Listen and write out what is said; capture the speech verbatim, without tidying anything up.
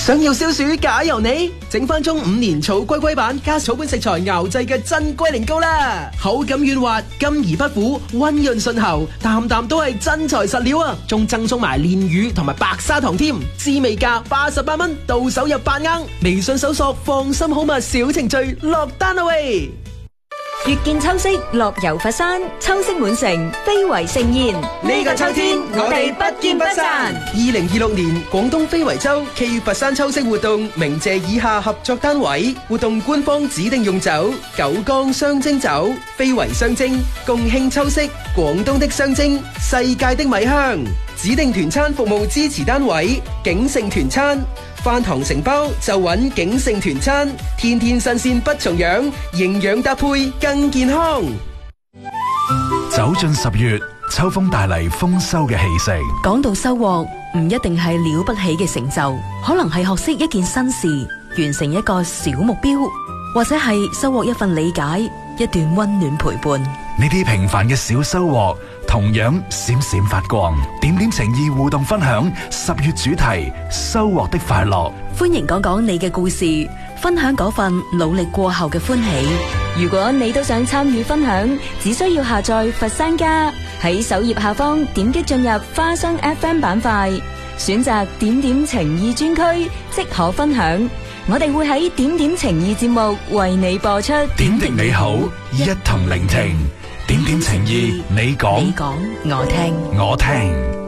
想要消暑假由你，整翻中五年草龜龜版加草本食材熬製嘅真龜苓膏啦，口感軟滑，甘而不苦，溫潤順喉，啖啖都係真材實料啊！仲贈送埋煉乳同埋白砂糖添，滋味價八十八蚊，到手入八盎。微信搜索放心好物小程序落單啦喂！ 月見秋色，樂遊佛山，秋色滿城，非遺盛宴。 呢個秋天，我哋不見不散。二零二六年廣東非遺周暨佛山秋色活動，鳴謝以下合作單位。活動官方指定用酒：九江雙蒸酒，非遺雙蒸，共慶秋色，廣東的雙蒸，世界的米香。指定團餐服務支持單位：景盛團餐。飯堂承包就揾景盛團餐，天天新鮮不重樣，營養搭配更健康。 走進十月，秋風帶嚟豐收嘅氣息。 講到收穫，唔一定係了不起嘅成就，可能係學識一件新事，完成一個小目標，或者係收穫一份理解，一段溫暖陪伴。 呢啲平凡嘅小收穫，同樣閃閃發光。點點情意互動分享十月主題：收穫的快樂。 歡迎講講你嘅故事，分享嗰份努力過後嘅歡喜。 如果你都想參與分享，只需要下載佛山家，喺首頁下方點擊進入花生 F M 板塊，選擇點點情意專區，即可分享。我哋會喺點點情意節目為你播出。 點滴你好，一同聆聽。點點情意，你講， 你講，我聽， 我聽。